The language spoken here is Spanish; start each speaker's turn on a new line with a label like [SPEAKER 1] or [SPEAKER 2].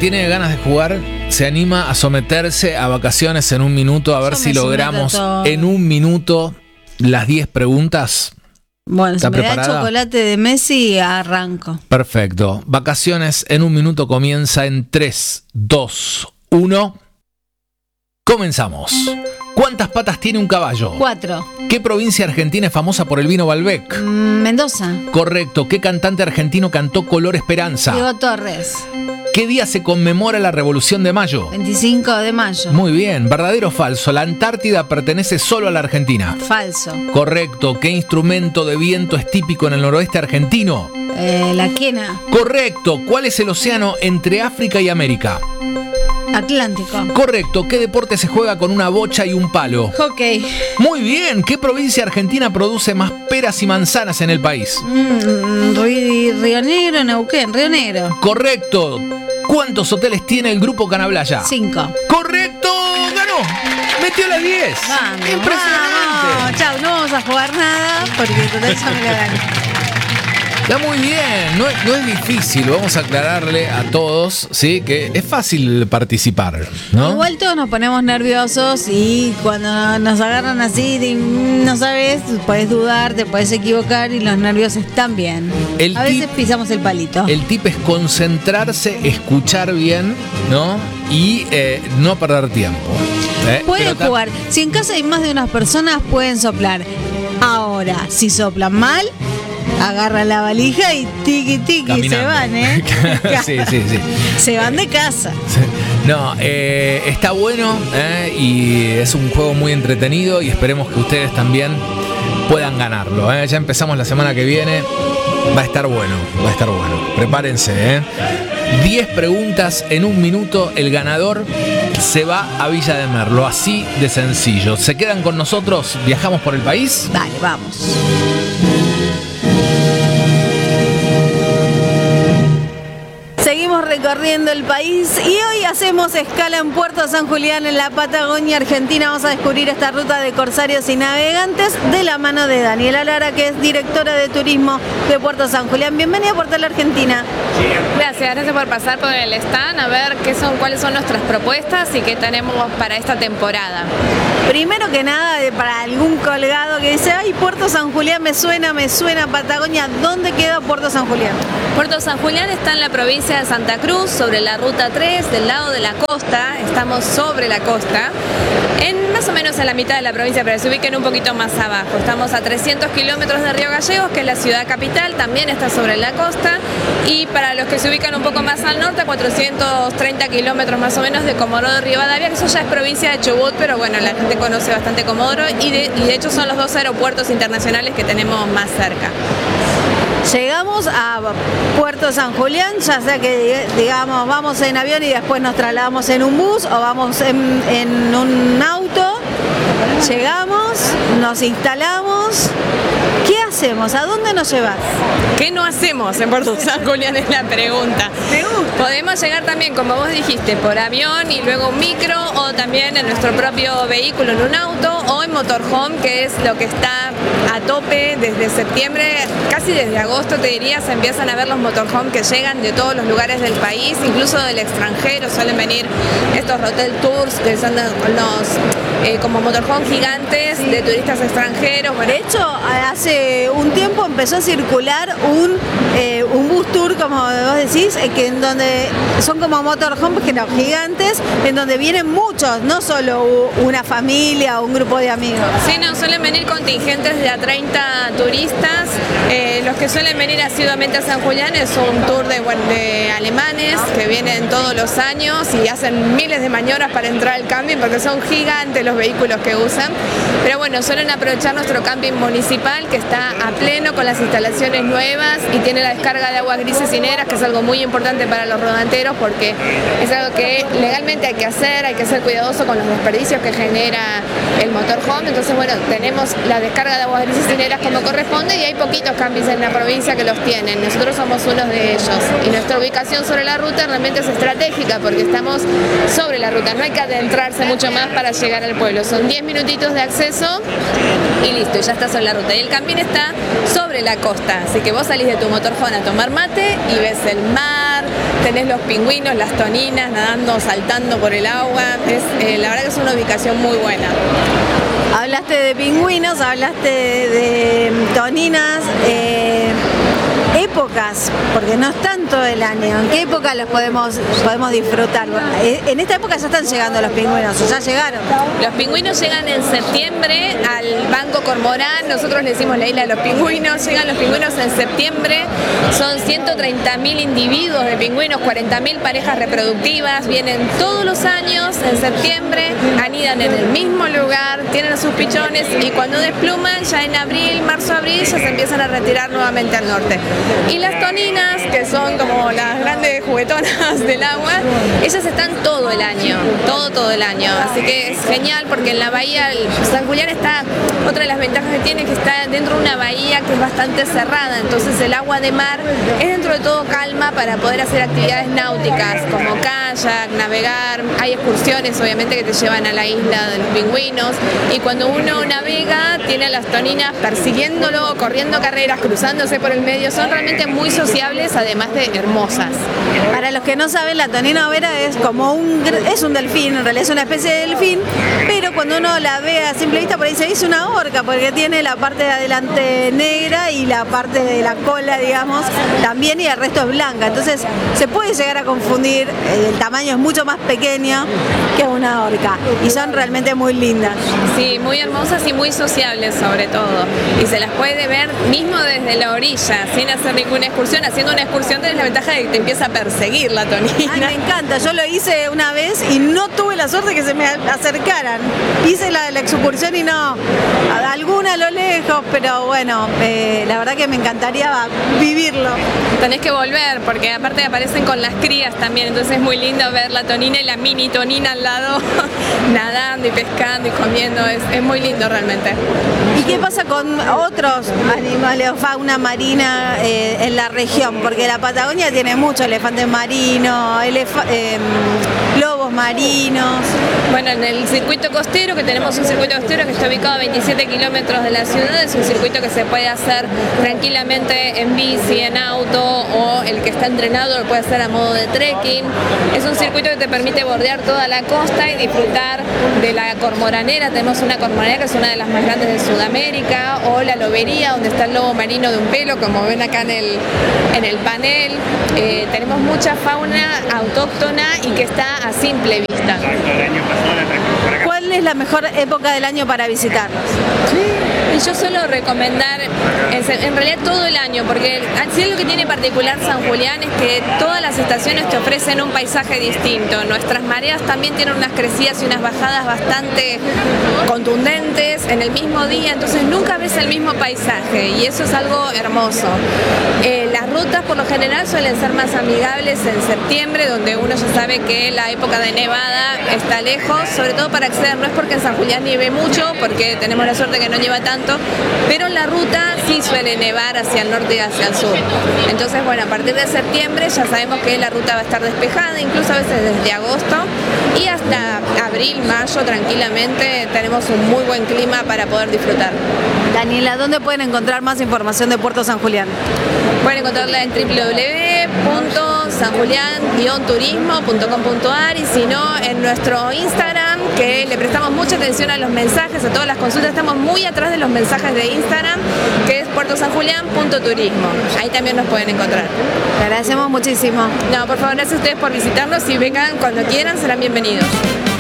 [SPEAKER 1] tiene ganas de jugar, se anima a someterse a Vacaciones en un minuto, a ver si logramos en un minuto las 10 preguntas.
[SPEAKER 2] Bueno, si me da chocolate de Messi, arranco.
[SPEAKER 1] Perfecto. Vacaciones en un minuto comienza en 3, 2, 1. Comenzamos. ¿Cuántas patas tiene un caballo?
[SPEAKER 2] 4.
[SPEAKER 1] ¿Qué provincia argentina es famosa por el vino Malbec?
[SPEAKER 2] Mendoza.
[SPEAKER 1] Correcto. ¿Qué cantante argentino cantó Color Esperanza?
[SPEAKER 2] Diego Torres.
[SPEAKER 1] ¿Qué día se conmemora la Revolución de Mayo?
[SPEAKER 2] 25 de mayo.
[SPEAKER 1] Muy bien. ¿Verdadero o falso? ¿La Antártida pertenece solo a la Argentina?
[SPEAKER 2] Falso.
[SPEAKER 1] Correcto. ¿Qué instrumento de viento es típico en el noroeste argentino?
[SPEAKER 2] La quena.
[SPEAKER 1] Correcto. ¿Cuál es el océano entre África y América?
[SPEAKER 2] Atlántico.
[SPEAKER 1] Correcto. ¿Qué deporte se juega con una bocha y un palo?
[SPEAKER 2] Hockey.
[SPEAKER 1] Muy bien. ¿Qué provincia argentina produce más peras y manzanas en el país?
[SPEAKER 2] Río Negro, Neuquén. Río Negro.
[SPEAKER 1] Correcto. ¿Cuántos hoteles tiene el grupo Canablaya?
[SPEAKER 2] 5.
[SPEAKER 1] ¡Correcto! ¡Ganó! ¡Metió las 10!
[SPEAKER 2] Vamos,
[SPEAKER 1] ¡Impresionante!
[SPEAKER 2] vamos. Chau, no vamos a jugar nada porque total ya me la gané.
[SPEAKER 1] Está muy bien, no es difícil, vamos a aclararle a todos, ¿sí? Que es fácil participar, ¿no?
[SPEAKER 2] Igual todos nos ponemos nerviosos y cuando nos agarran así, no sabes, puedes dudar, te puedes equivocar y los nervios están bien. A veces pisamos el palito.
[SPEAKER 1] El tip es concentrarse, escuchar bien, ¿no? Y no perder tiempo.
[SPEAKER 2] Pueden jugar, si en casa hay más de unas personas, pueden soplar. Ahora, si soplan mal, agarran la valija y tiqui
[SPEAKER 1] caminando.
[SPEAKER 2] Se van, ¿eh?
[SPEAKER 1] Sí.
[SPEAKER 2] Se van de casa.
[SPEAKER 1] No, está bueno y es un juego muy entretenido y esperemos que ustedes también puedan ganarlo. Ya empezamos la semana que viene. Va a estar bueno. Prepárense. 10 preguntas en un minuto. El ganador se va a Villa de Merlo. Así de sencillo. ¿Se quedan con nosotros? ¿Viajamos por el país?
[SPEAKER 2] Dale, vamos. Seguimos recorriendo el país y hoy hacemos escala en Puerto San Julián, en la Patagonia Argentina. Vamos a descubrir esta ruta de corsarios y navegantes de la mano de Daniela Lara, que es directora de turismo de Puerto San Julián. Bienvenida a Portal Argentina.
[SPEAKER 3] Gracias por pasar por el stand a ver cuáles son nuestras propuestas y qué tenemos para esta temporada.
[SPEAKER 2] Primero que nada, para algún colgado que dice, ay, Puerto San Julián me suena Patagonia, ¿dónde queda Puerto San Julián?
[SPEAKER 3] Puerto San Julián está en la provincia de Santa Cruz, sobre la ruta 3, del lado de la costa. Estamos sobre la costa, más o menos en la mitad de la provincia, pero se ubiquen un poquito más abajo. Estamos a 300 kilómetros de Río Gallegos, que es la ciudad capital, también está sobre la costa. Y para los que se ubican un poco más al norte, a 430 kilómetros más o menos de Comodoro de Rivadavia, que eso ya es provincia de Chubut, pero bueno, la gente conoce bastante Comodoro y de hecho son los 2 aeropuertos internacionales que tenemos más cerca.
[SPEAKER 2] Llegamos a Puerto San Julián, ya sea que digamos vamos en avión y después nos trasladamos en un bus o vamos en un auto. Llegamos, nos instalamos. ¿Qué hacemos? ¿A dónde nos llevas?
[SPEAKER 3] ¿Qué no hacemos en Puerto San Julián? Es la pregunta.
[SPEAKER 2] Me gusta.
[SPEAKER 3] Podemos llegar también, como vos dijiste, por avión y luego un micro o también en nuestro propio vehículo, en un auto o en motorhome, que es lo que está a tope desde septiembre, casi desde agosto te diría, se empiezan a ver los motorhome que llegan de todos los lugares del país, incluso del extranjero. Suelen venir estos hotel tours que son como motorhome gigantes de turistas extranjeros. Bueno,
[SPEAKER 2] de hecho, hace un tiempo empezó a circular un bus tour, como vos decís, en donde son como motorhomes gigantes, en donde vienen muchos, no solo una familia o un grupo de amigos.
[SPEAKER 3] Sí, no, suelen venir contingentes de a 30 turistas. Los que suelen venir asiduamente a San Julián es un tour de alemanes que vienen todos los años y hacen miles de maniobras para entrar al camping porque son gigantes los vehículos que usan. Pero bueno, suelen aprovechar nuestro camping municipal, que está a pleno con las instalaciones nuevas y tiene la descarga de aguas grises y negras, que es algo muy importante para los rodanteros porque es algo que legalmente hay que ser cuidadoso con los desperdicios que genera el motorhome. Entonces bueno, tenemos la descarga de aguas grises y negras como corresponde y hay poquitos campings en la provincia que los tienen. Nosotros somos uno de ellos y nuestra ubicación sobre la ruta realmente es estratégica porque estamos sobre la ruta, no hay que adentrarse mucho más para llegar al pueblo, son 10 minutitos de acceso y listo, y ya estás sobre la ruta. Y el camping está sobre la costa, así que vos salís de tu motorhome a tomar mate y ves el mar, tenés los pingüinos, las toninas nadando, saltando por el agua. La verdad que es una ubicación muy buena.
[SPEAKER 2] Hablaste de pingüinos, hablaste de toninas, épocas, porque no están todo el año. ¿En qué época los podemos disfrutar? En esta época ya están llegando los pingüinos, o ya llegaron.
[SPEAKER 3] Los pingüinos llegan en septiembre al Banco Cormorán, nosotros le decimos la isla de los pingüinos. Llegan los pingüinos en septiembre, son 130.000 individuos de pingüinos, 40.000 parejas reproductivas, vienen todos los años en septiembre, anidan en el mismo lugar, tienen sus pichones y cuando despluman ya en abril, marzo-abril ya se empiezan a retirar nuevamente al norte. Y las toninas, que son como las grandes juguetonas del agua, ellas están todo el año, todo el año. Así que es genial porque en la bahía San Julián está, otra de las ventajas que tiene, que está dentro de una bahía que es bastante cerrada, entonces el agua de mar es dentro de todo calma para poder hacer actividades náuticas como kayak, navegar. Hay excursiones obviamente que te llevan a la isla de los pingüinos y cuando uno navega tiene a las toninas persiguiéndolo, corriendo carreras, cruzándose por el medio. Son realmente muy sociables, además de hermosas.
[SPEAKER 2] Para los que no saben, la tonina overa es como un delfín, en realidad es una especie de delfín, pero cuando uno la ve a simple vista por ahí se dice una orca, porque tiene la parte de adelante negra y la parte de la cola, digamos, también, y el resto es blanca. Entonces se puede llegar a confundir, el tamaño es mucho más pequeño que una orca y son realmente muy lindas.
[SPEAKER 3] Sí, muy hermosas y muy sociables sobre todo. Y se las puede ver mismo desde la orilla, sin hacer ninguna excursión. Haciendo una excursión tenés la ventaja de que te empieza a perseguir la tonina.
[SPEAKER 2] Ay, me encanta, yo lo hice una vez y no tuve la suerte que se me acercaran. Hice la excursión y no, alguna a lo lejos, pero bueno, la verdad que me encantaría vivirlo.
[SPEAKER 3] Tenés que volver, porque aparte aparecen con las crías también, entonces es muy lindo ver la tonina y la mini tonina al lado, nadando y pescando y comiendo, es muy lindo realmente.
[SPEAKER 2] ¿Y qué pasa con otros animales o fauna marina en la región? Porque la Patagonia tiene muchos elefantes marinos, lobos marinos.
[SPEAKER 3] Bueno, en el circuito costero, que tenemos un circuito costero que está ubicado a 27 kilómetros de la ciudad, es un circuito que se puede hacer tranquilamente en bici, en auto, o el que está entrenado lo puede hacer a modo de trekking. Es un circuito que te permite bordear toda la costa y disfrutar de la cormoranera. Tenemos una cormoranera que es una de las más grandes de Sudamérica, o la lobería, donde está el lobo marino de un pelo, como ven acá en el panel. Tenemos mucha fauna autóctona y que está a simple vista.
[SPEAKER 2] ¿Cuál es la mejor época del año para visitarlos?
[SPEAKER 3] Y yo suelo recomendar, en realidad todo el año, porque así es lo que tiene particular San Julián, es que todas las estaciones te ofrecen un paisaje distinto. Nuestras mareas también tienen unas crecidas y unas bajadas bastante contundentes en el mismo día, entonces nunca ves el mismo paisaje y eso es algo hermoso. Las rutas por lo general suelen ser más amigables en septiembre, donde uno ya sabe que la época de nevada está lejos, sobre todo para acceder. No es porque en San Julián nieve mucho, porque tenemos la suerte que no nieva tanto, pero la ruta sí suele nevar hacia el norte y hacia el sur. Entonces, bueno, a partir de septiembre ya sabemos que la ruta va a estar despejada, incluso a veces desde agosto, y hasta abril, mayo, tranquilamente tenemos un muy buen clima para poder disfrutar.
[SPEAKER 2] Daniela, ¿dónde pueden encontrar más información de Puerto San Julián?
[SPEAKER 3] Pueden encontrarla en www.sanjulian-turismo.com.ar y si no, en nuestro Instagram, que le prestamos mucha atención a los mensajes, a todas las consultas. Estamos muy atrás de los mensajes de Instagram, que es puertosanjulian.turismo. Ahí también nos pueden encontrar.
[SPEAKER 2] Te agradecemos muchísimo.
[SPEAKER 3] No, por favor, gracias a ustedes por visitarnos y vengan cuando quieran, serán bienvenidos.